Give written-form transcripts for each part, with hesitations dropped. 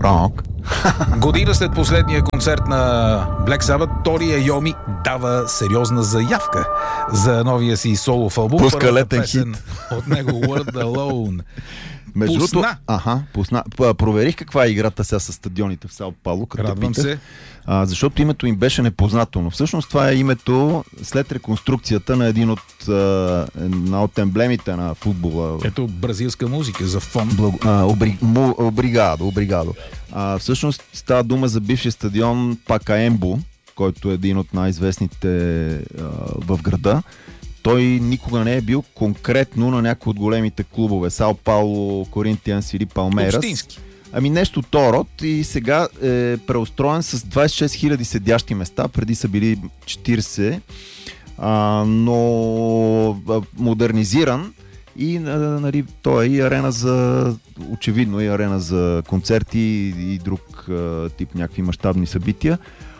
Рок. Година след последния концерт на Black Sabbath, Тори Айоми дава сериозна заявка за новия си солов албум. Пуска летен хит. От него Word Alone. Между Пусна. Пусна. Проверих каква е играта сега с стадионите в Сао Пауло. Радвам се. Защото името им беше непознато. Но всъщност това е името след реконструкцията на една от емблемите на футбола. Ето бразилска музика за фон. Обригадо. Всъщност става дума за бившия стадион Пакаембо, който е един от най-известните в града. Той никога не е бил конкретно на някой от големите клубове. Сао Пауло, Коринтианс или Палмерас. Общински. Нещо то род и сега е преустроен с 26 000 седящи места. Преди са били 40, но модернизиран и нали, той е и арена за, очевидно и арена за концерти и друг тип някакви мащабни събития.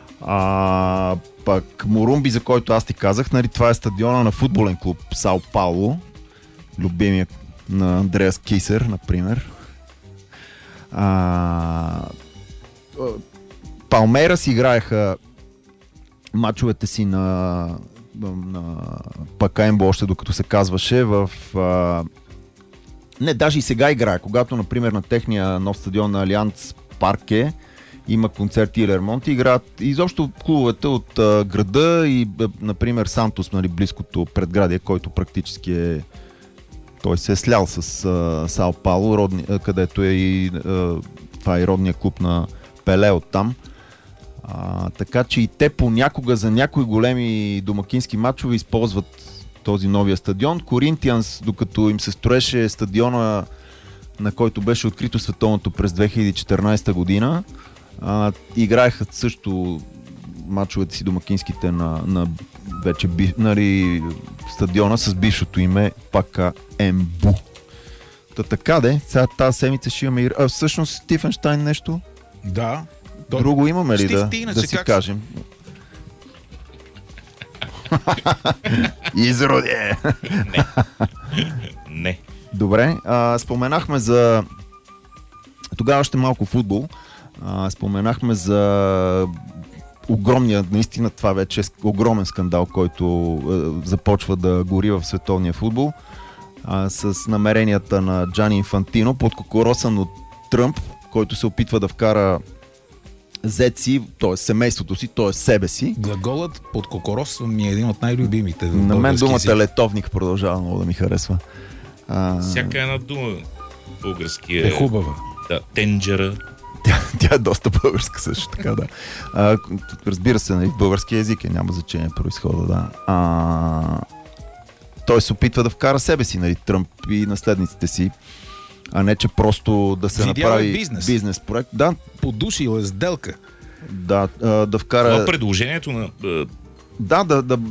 Пък Морумби, за който аз ти казах, нали, това е стадиона на футболен клуб Сао Пауло, любимия на Андреас Кисер, например. Палмерас играеха мачовете си на Пакаембо още докато се казваше не, даже и сега играе, когато например на техния нов стадион на Алианс Парке има концерти или ремонти, играят изобщо клубовете от града и например Сантос, нали, близкото предградие, който практически той се е слял с Сао Пауло, където е и това е родния клуб на Пеле оттам. Така че и те понякога за някои големи домакински матчове използват този новия стадион. Коринтианс, докато им се строеше стадиона, на който беше открито световното през 2014 година, играеха също мачовете си домакинските на вече нали, стадиона с бившото име Пакаембо. Така де, сега тази седмица ще имаме всъщност Стифенщайн нещо? Да. Друго имаме ли да си кажем? Изроде! Не. Добре, споменахме за тогава още малко футбол. Споменахме за огромния, наистина това вече е огромен скандал, който започва да гори в световния футбол, с намеренията на Джани Инфантино, подкокоросан от Тръмп, който се опитва да вкара зеци, т.е. семейството си, т.е. себе си. Глаголът подкокорос ми е един от най-любимите. На мен думата летовник продължава много да ми харесва. Всяка една дума българския е хубава. Да, тенджера. Тя е доста българска също така, да. Разбира се, нали, в български език няма значение произхода, да. Той се опитва да вкара себе си, нали, Тръмп и наследниците си, а не че просто да се направи бизнес проект. Да. Подушил е сделка. Да, да вкара... Това предложението на... Да,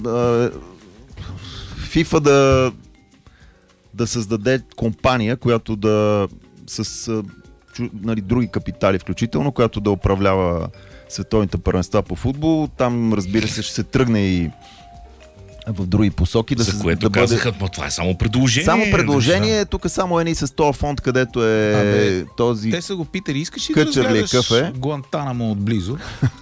FIFA да създаде компания, която да с нали, други капитали включително, която да управлява световните първенства по футбол. Там, разбира се, ще се тръгне и в други посоки. За което казаха, това е само предложение. Само предложение, тук само едни с този фонд, където е този... Те са го питали, искаш ли да разгледаш Гуантанамо отблизо?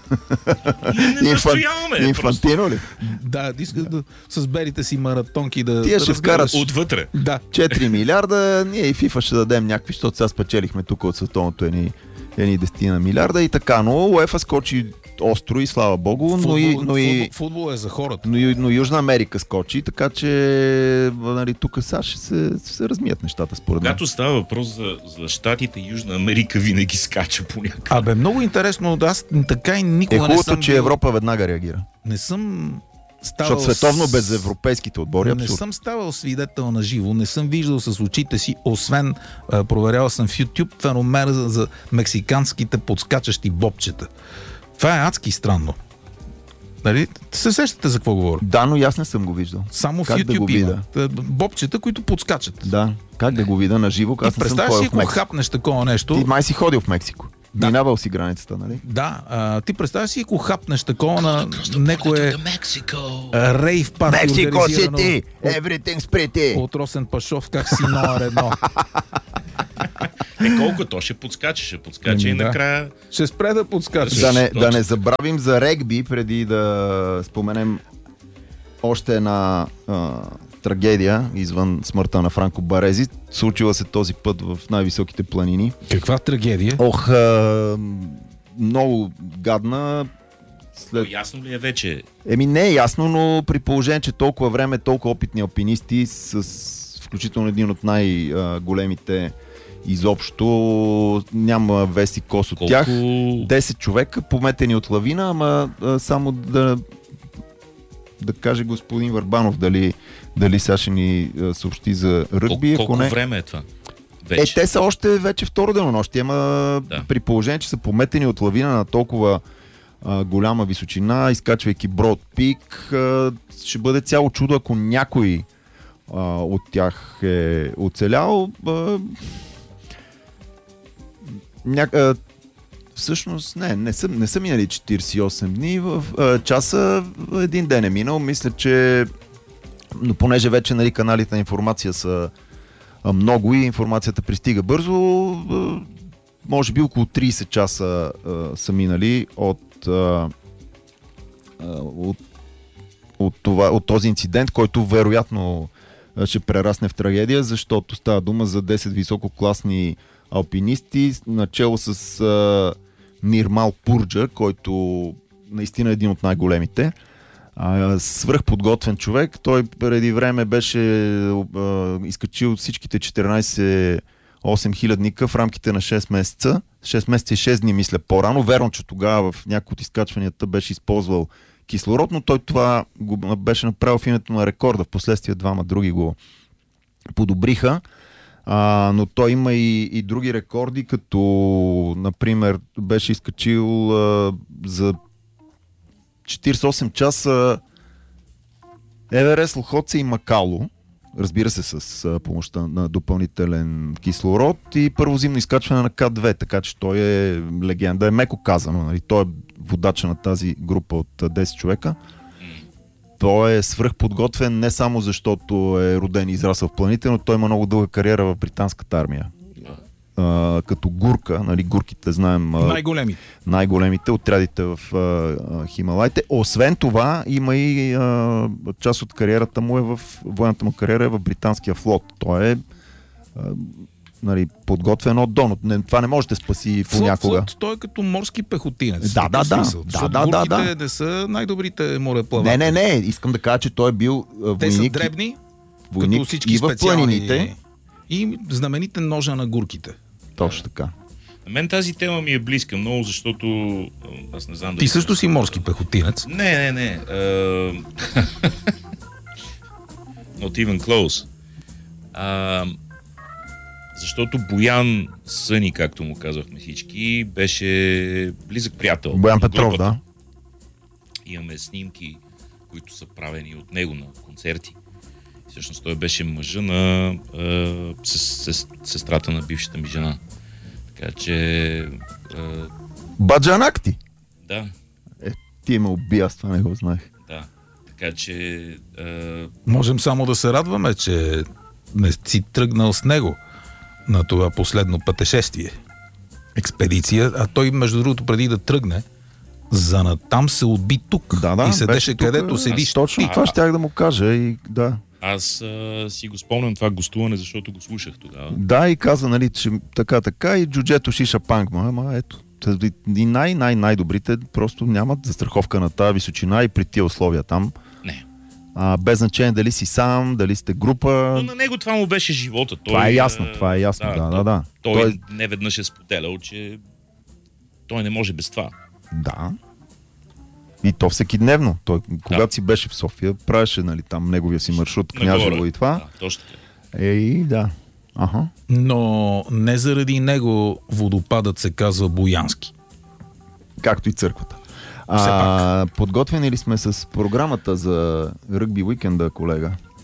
Инфантино ли? Да, искаш с белите си маратонки да... Тия ще вкараш отвътре. Да. 4 милиарда, ние и FIFA ще дадем някакви, защото сега спечелихме тук от световното едни 10 милиарда и така, но УЕФА скочи остро и слава богу, футбол е за хората. Но Южна Америка скочи, така че нали, тук сега ще се размият нещата според мен. Когато става въпрос за щатите, Южна Америка винаги скача понякога. Много интересно, аз така и никога не съм... Хубавото, че Европа веднага реагира. Не съм ставал... Защото световно без европейските отбори абсурд. Не съм ставал свидетел на живо, не съм виждал с очите си, освен проверял съм в YouTube феномена за мексиканските подскачащи бобчета. Това е адски странно. Нали? Се сещате за какво говоря? Да, но аз не съм го виждал. Само как в YouTube да има. Бобчета, които подскачат. Да, как да го видя на живо? Ти представяш си, ако хапнеш такова нещо... Ти май си ходил в Мексико. Да. Минавал си границата, нали? Да, ти представяш си, ако хапнеш такова на некое рейв парти, Мексико Сити! Everything's pretty! От Росен Пашов, как си номер едно. Колко то ще подскача и накрая... Ще спре да подскачаш. Да не забравим за регби, преди да споменем още една трагедия извън смъртта на Франко Барези. Случила се този път в най-високите планини. Каква трагедия? Много гадна. Ясно ли е вече? Не е ясно, но при положение, че толкова време, толкова опитни алпинисти, включително един от най-големите изобщо, няма веси кос от тях. 10 човека, пометени от лавина, ама само да каже господин Върбанов дали сега ще ни съобщи за ръгби. Колко време е това? Вече? Те са още вече второ денонощие, при положение, че са пометени от лавина на толкова голяма височина, изкачвайки Брод Пик, ще бъде цяло чудо, ако някой от тях е оцелял. Всъщност не са минали 48 дни в часа, един ден е минал. Мисля, че но понеже вече каналите на информация са много и информацията пристига бързо, може би около 30 часа са минали от този инцидент, който вероятно ще прерасне в трагедия, защото става дума за 10 висококласни алпинисти, начело с Нирмал Пурджа, който наистина е един от най-големите. Свръхподготвен човек. Той преди време беше изкачил всичките 14 8000-ника в рамките на 6 месеца. 6 месеца и 6 дни, мисля, по-рано. Верно, че тогава в някои от изкачванията беше използвал кислород, но той това го беше направил в името на рекорда. Впоследствие двама други го подобриха. Но той има и други рекорди, като например беше изкачил за 48 часа Еверест, Лохотце и Макало. Разбира се, с помощта на допълнителен кислород и първозимно изкачване на К2, така че той е легенда, е меко казано. Нали? Той е водача на тази група от 10 човека. Той е свръхподготвен не само защото е роден и израсъл в планините, но той има много дълга кариера в британската армия. Като гурка, нали, гурките знаем най-големите отрядите в Хималайте. Освен това, има и част от кариерата му военната му кариера е в британския флот. Той е подготвен от до, но това не може да спаси понякога. Флот, той е като морски пехотинец. Да. Гурките не са най-добрите мореплаватели. Не, искам да кажа, че той е бил войник. Те са дребни, като всички и в планините. И знамените ножа на гурките. Точно така. На мен тази тема ми е близка много, защото аз не знам Ти също си морски пехотинец? Не. Not even close. Защото Боян Съни, както му казахме всички, беше близък приятел. Боян Петров, да. Имаме снимки, които са правени от него на концерти. Всъщност той беше мъжа на сестрата на бившата ми жена. Така че... Баджанак ти? Да. Ти ме уби, аз това не го знаех. Да. Така че... Можем само да се радваме, че не си тръгнал с него на това последно пътешествие. Експедиция. А той, между другото, преди да тръгне, занатам се отби тук. И седеше където седиш. Точно това щях да му кажа. И да. Аз си го спомням това гостуване, защото го слушах тогава. Да, и каза, нали, че така и джуджето шиша пангма, ама ето. И най-добрите просто нямат застраховка на тази височина и при тия условия там. Не. Без значение дали си сам, дали сте група. Но на него това му беше живота. Това е ясно, да. Той не веднъж е споделял, че той не може без това. Да. И то всеки дневно. Той, когато си беше в София, правеше, нали, там неговия си маршрут, Княжево и това. Да, точно така. Да. Аха. Но не заради него водопадът се казва Боянски. Както и църквата. Подготвени ли сме с програмата за ръгби уикенда, колега?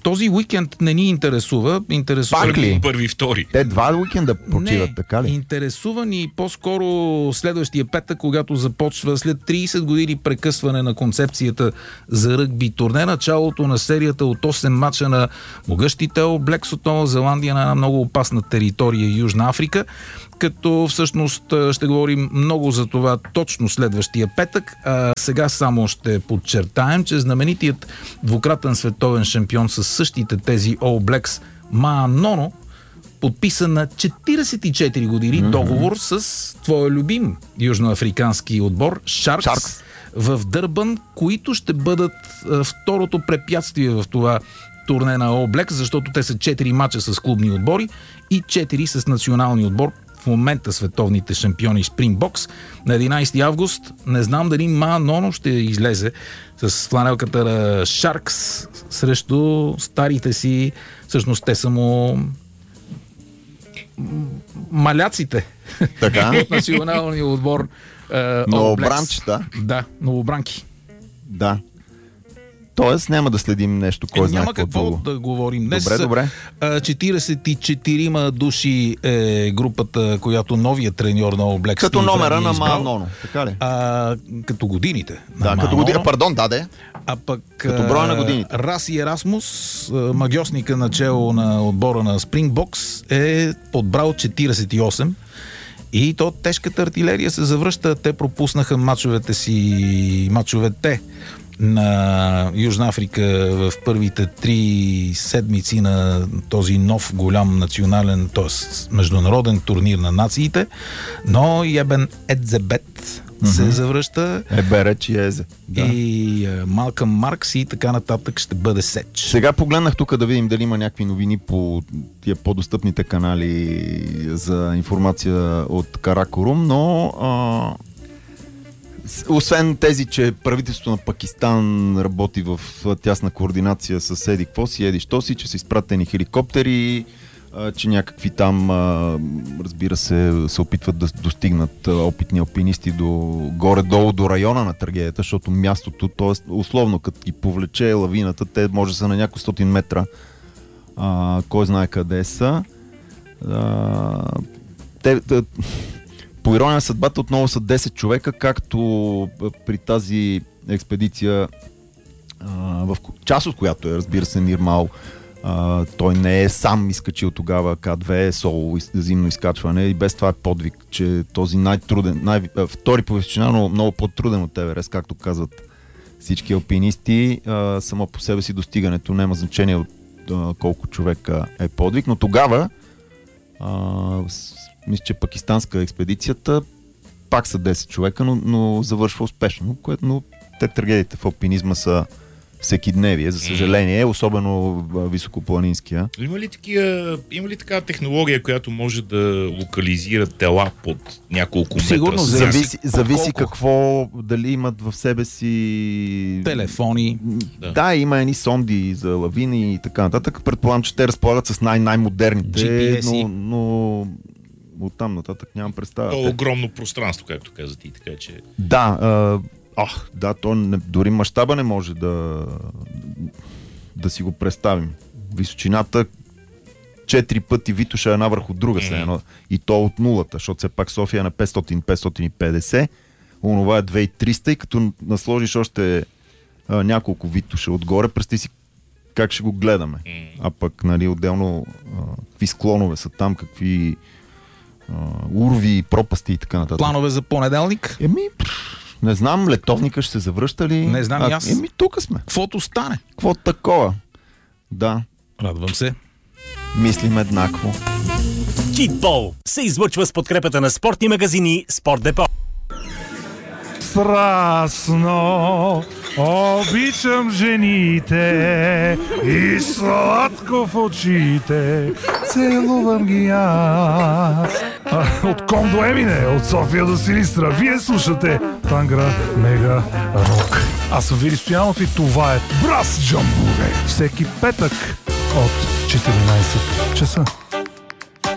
този уикенд не ни интересува. Пак ли? Първи, втори. Те 2 уикенда почиват, Не, така ли? интересува ни по-скоро следващия петък, когато започва след 30 години прекъсване на концепцията за ръгби турне, началото на серията от 8 мача на могъщите All Blacks от Нова Зеландия на една много опасна територия Южна Африка, като всъщност ще говорим много за това точно следващия петък. Сега само ще подчертаем, че знаменитият двукратен световен шампион с същите тези All Blacks Maa Nono подписа на 44 години договор с твоя любим южноафрикански отбор Sharks в Дърбан, които ще бъдат второто препятствие в това турне на All Blacks, защото те са 4 мача с клубни отбори и 4 с национални отбор. В момента световните шампиони Спрингбокс. На 11 август не знам дали Maa Nono ще излезе с фланелката на Sharks срещу старите си, всъщност те са му маляците от националния отбор. Новобранчета. Да, новобранки. Да. Тоест няма да следим нещо, кой знае няма какво дълго. да говорим. Днес Добре. 44 души е групата, която новият треньор на All Blacks Като номера на Maa Nono, така ли? Като годините. Да, като година, пардон, да. А пък като броя на годините. Раси Ерасмус, магьосника начело на отбора на Спрингбокс, е подбрал 48. И то тежката артилерия се завръща. Те пропуснаха мачовете на Южна Африка в първите 3 седмици на този нов голям национален, т.е. международен турнир на нациите, но Ебен Едзебет се завръща. Ебереч и Езе. Да. И Малкъм Маркс и така нататък ще бъде сеч. Сега погледнах тук да видим дали има някакви новини по тия по-достъпните канали за информация от Каракорум, но освен тези, че правителството на Пакистан работи в тясна координация с еди какво си, еди що си, че са изпратени хеликоптери, че някакви там, разбира се опитват да достигнат опитни алпинисти горе-долу до района на трагедията, защото мястото, т.е. условно, като ги повлече лавината, те може да са на няколко стотин метра. Кой знае къде са. По ирония на съдбата отново са 10 човека, както при тази експедиция, в част от която е, разбира се, Нирмал. Той не е сам изкачил тогава К2, соло зимно изкачване и без това е подвиг, че този най-труден, втори по височина, но много по-труден от Еверест, както казват всички алпинисти, само по себе си достигането няма значение от колко човека е подвиг, но тогава мисля, че пакистанска експедицията пак са 10 човека, но завършва успешно, но те трагедиите в алпинизма са всекидневие, за съжаление, особено високопланинския. Има ли такава технология, която може да локализира тела под няколко метра? Сигурно зависи какво, дали имат в себе си телефони. Да, има едни сонди за лавини и така нататък. Предполагам, че те разполагат с най-модерните, GPS-и. но оттам нататък нямам представа. То огромно пространство, както казвате, и така че... Да, дори мащаба не може да си го представим. Височината 4 пъти Витоша една върху друга едно, и то от нулата, защото все пак София е на 500-550, онова е 2300 и като насложиш още няколко Витоша отгоре, представи си как ще го гледаме. А пък, нали, отделно какви склонове са там, какви урви, пропасти и така нататък. Планове за понеделник? Не знам, летовника ще се завръща ли? Не знам и аз. Тук сме. Каквото стане. Какво такова? Да. Радвам се. Мислим еднакво. Китбол се излъчва с подкрепата на спортни магазини Спорт Депо. Страстно обичам жените и сладко в очите целувам ги аз. От Ком до Емине, от София до Силистра, вие слушате Тангра Мега Рок. Аз съм Вили Стоянов и това е Брас Джамбуре. Всеки петък от 14 часа.